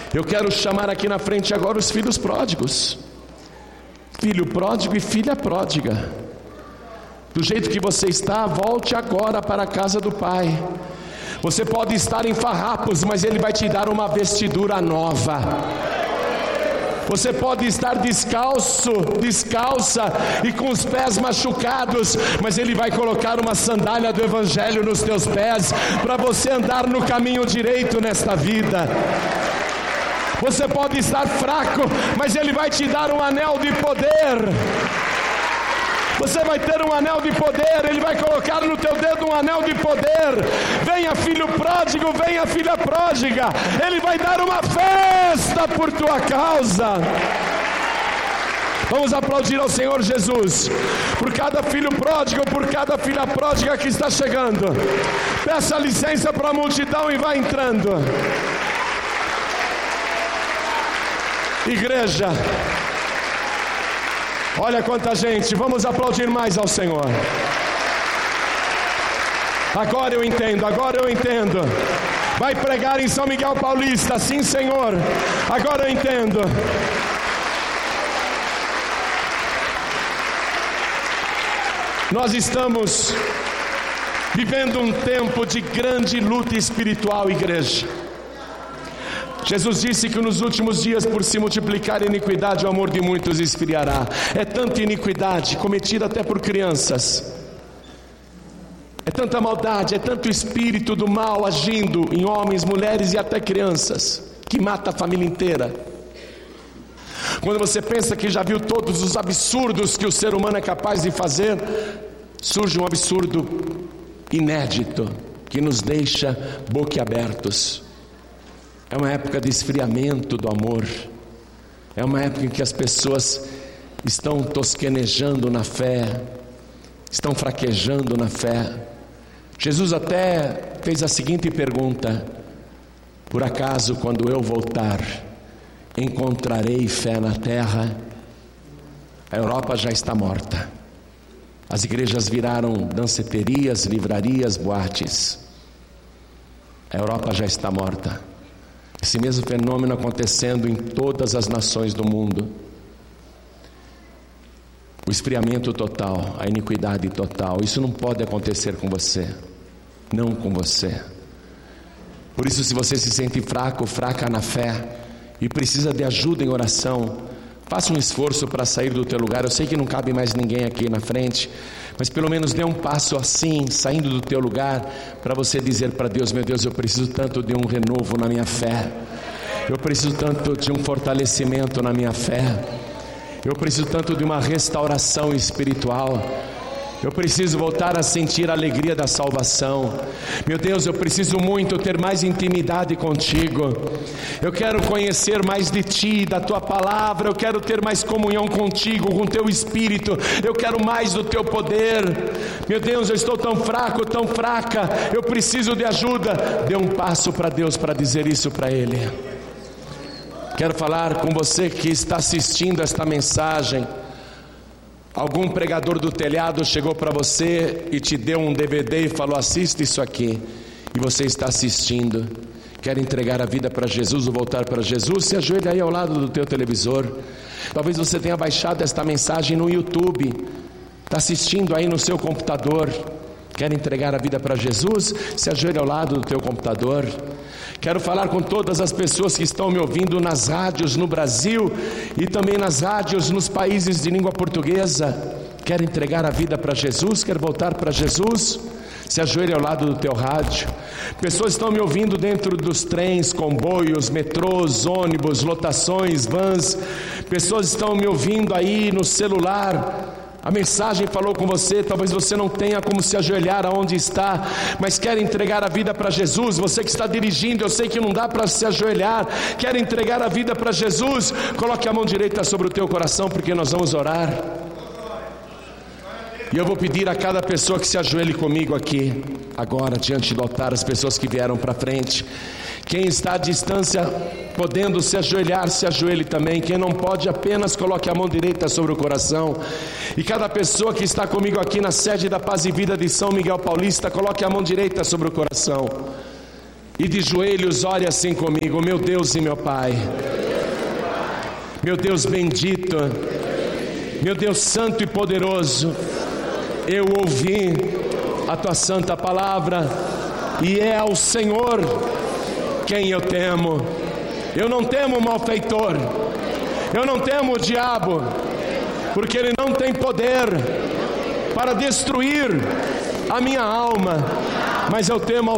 Eu quero chamar aqui na frente agora os filhos pródigos, filho pródigo e filha pródiga. Do jeito que você está, volte agora para a casa do Pai. Você pode estar em farrapos, mas Ele vai te dar uma vestidura nova. Você pode estar descalço, descalça e com os pés machucados, mas Ele vai colocar uma sandália do Evangelho nos teus pés, para você andar no caminho direito nesta vida. Você pode estar fraco, mas Ele vai te dar um anel de poder. Você vai ter um anel de poder, Ele vai colocar no teu dedo um anel de poder. Venha filho pródigo, venha filha pródiga, Ele vai dar uma festa por tua causa. Vamos aplaudir ao Senhor Jesus, por cada filho pródigo, por cada filha pródiga que está chegando. Peça licença para a multidão e vá entrando. Igreja, olha quanta gente, vamos aplaudir mais ao Senhor. Agora eu entendo. Vai pregar em São Miguel Paulista, sim Senhor, agora eu entendo. Nós estamos vivendo um tempo de grande luta espiritual, igreja. Jesus disse que nos últimos dias, por se multiplicar a iniquidade, o amor de muitos esfriará. É tanta iniquidade cometida até por crianças, é tanta maldade, é tanto espírito do mal agindo em homens, mulheres e até crianças, que mata a família inteira. Quando você pensa que já viu todos os absurdos que o ser humano é capaz de fazer, surge um absurdo inédito que nos deixa boquiabertos. É uma época de esfriamento do amor. É uma época em que as pessoas estão tosquenejando na fé, estão fraquejando na fé. Jesus até fez a seguinte pergunta: por acaso quando eu voltar, encontrarei fé na terra? A Europa já está morta. As igrejas viraram danceterias, livrarias, boates. A Europa já está morta. Esse mesmo fenômeno acontecendo em todas as nações do mundo. O esfriamento total, a iniquidade total. Isso não pode acontecer com você. Não com você. Por isso, se você se sente fraco, fraca na fé, e precisa de ajuda em oração, faça um esforço para sair do teu lugar. Eu sei que não cabe mais ninguém aqui na frente, mas pelo menos dê um passo assim, saindo do teu lugar, para você dizer para Deus: meu Deus, eu preciso tanto de um renovo na minha fé, eu preciso tanto de um fortalecimento na minha fé, eu preciso tanto de uma restauração espiritual, eu preciso voltar a sentir a alegria da salvação. Meu Deus, eu preciso muito ter mais intimidade contigo. Eu quero conhecer mais de ti, da tua palavra. Eu quero ter mais comunhão contigo, com teu espírito. Eu quero mais do teu poder. Meu Deus, eu estou tão fraco, tão fraca. Eu preciso de ajuda. Dê um passo para Deus para dizer isso para Ele. Quero falar com você que está assistindo esta mensagem. Algum pregador do telhado chegou para você e te deu um DVD e falou: assista isso aqui, e você está assistindo, quer entregar a vida para Jesus ou voltar para Jesus? Se ajoelha aí ao lado do teu televisor. Talvez você tenha baixado esta mensagem no YouTube, está assistindo aí no seu computador, quer entregar a vida para Jesus? Se ajoelha ao lado do teu computador. Quero falar com todas as pessoas que estão me ouvindo nas rádios no Brasil e também nas rádios nos países de língua portuguesa. Quer entregar a vida para Jesus? Quer voltar para Jesus? Se ajoelhe ao lado do teu rádio. Pessoas estão me ouvindo dentro dos trens, comboios, metrôs, ônibus, lotações, vans. Pessoas estão me ouvindo aí no celular. A mensagem falou com você, talvez você não tenha como se ajoelhar aonde está, mas quer entregar a vida para Jesus. Você que está dirigindo, eu sei que não dá para se ajoelhar, quer entregar a vida para Jesus? Coloque a mão direita sobre o teu coração, porque nós vamos orar. E eu vou pedir a cada pessoa que se ajoelhe comigo aqui, agora diante do altar, as pessoas que vieram para frente. Quem está à distância, podendo se ajoelhar, se ajoelhe também. Quem não pode, apenas coloque a mão direita sobre o coração. E cada pessoa que está comigo aqui na sede da Paz e Vida de São Miguel Paulista, coloque a mão direita sobre o coração. e de joelhos ore assim comigo: meu Deus e meu Pai, meu Deus bendito, meu Deus santo e poderoso, eu ouvi a tua santa palavra, e é ao Senhor quem eu temo. Eu não temo o malfeitor, eu não temo o diabo, porque ele não tem poder para destruir a minha alma, mas eu temo ao